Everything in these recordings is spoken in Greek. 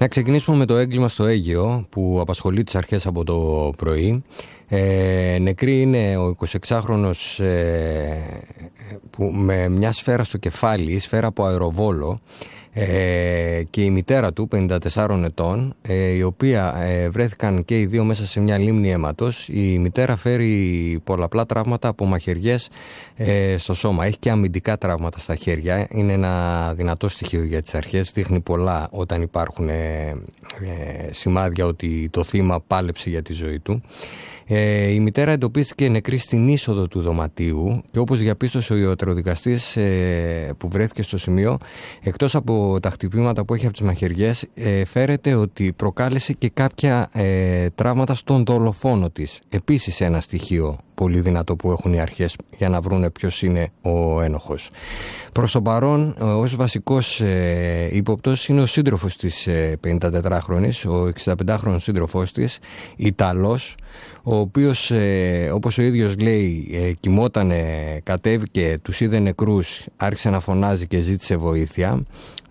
Να ξεκινήσουμε με το έγκλημα στο Αίγυο που απασχολεί τις αρχές από το πρωί. Νεκρή είναι ο 26χρονος που με μια σφαίρα στο κεφάλι, σφαίρα από αεροβόλο, και η μητέρα του 54 ετών, η οποία βρέθηκαν και οι δύο μέσα σε μια λίμνη αίματος. Η μητέρα φέρει πολλαπλά τραύματα από μαχαιριές στο σώμα, έχει και αμυντικά τραύματα στα χέρια. Είναι ένα δυνατό στοιχείο για τις αρχές, δείχνει πολλά όταν υπάρχουν σημάδια ότι το θύμα πάλεψε για τη ζωή του. Η μητέρα εντοπίστηκε νεκρή στην είσοδο του δωματίου και όπως διαπίστωσε ο ιατροδικαστής που βρέθηκε στο σημείο, εκτός από τα χτυπήματα που έχει από τις μαχαιριές, φέρεται ότι προκάλεσε και κάποια τραύματα στον δολοφόνο της. Επίσης ένα στοιχείο πολύ δυνατό που έχουν οι αρχές για να βρούνε ποιος είναι ο ένοχος. Προς το παρόν, ως βασικός ύποπτος είναι ο σύντροφος της 54χρονης, ο 65χρονος σύντροφός της, Ιταλός, ο οποίος, όπως ο ίδιος λέει, κοιμότανε, κατέβηκε, τους είδε νεκρούς, άρχισε να φωνάζει και ζήτησε βοήθεια.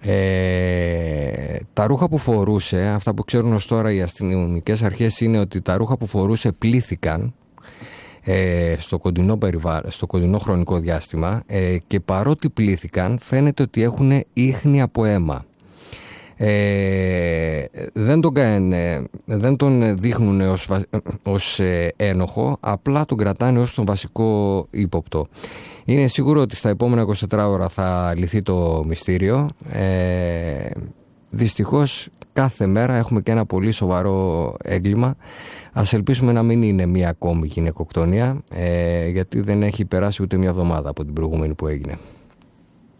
Τα ρούχα που φορούσε, αυτά που ξέρουν ως τώρα οι αστυνομικές αρχές, είναι ότι τα ρούχα που φορούσε πλήθηκαν στο κοντινό χρονικό διάστημα, και παρότι πλήθηκαν φαίνεται ότι έχουν ίχνη από αίμα. Δεν τον δείχνουν ως ένοχο, απλά τον κρατάνε ως τον βασικό ύποπτο. Είναι σίγουρο ότι στα επόμενα 24 ώρα θα λυθεί το μυστήριο. Δυστυχώς κάθε μέρα έχουμε και ένα πολύ σοβαρό έγκλημα. Ας ελπίσουμε να μην είναι μία ακόμη γυναικοκτονία, γιατί δεν έχει περάσει ούτε μία εβδομάδα από την προηγούμενη που έγινε.